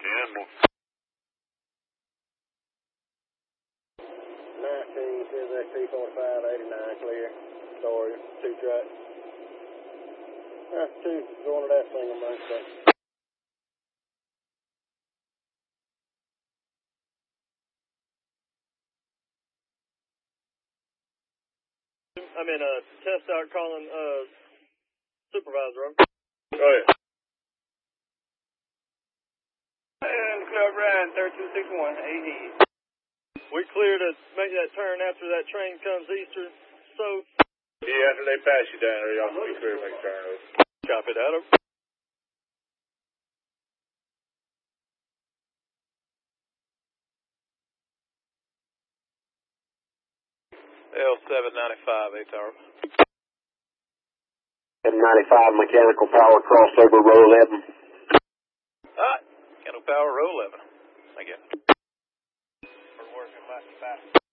19 says XP45 89 clear. Story, 2 trucks. 2 going to that single man. I'm in a test out calling supervisor. Go ahead. And Club Ryan 3261 AE. We clear to make that turn after that train comes eastern. So. Yeah, after they pass you down there, y'all can be clear to make a turn over. Copy that. Over. L795, 8 tower. 795 mechanical power crossover row 11. Mechanical power row 11. Thank you. We're working left to back.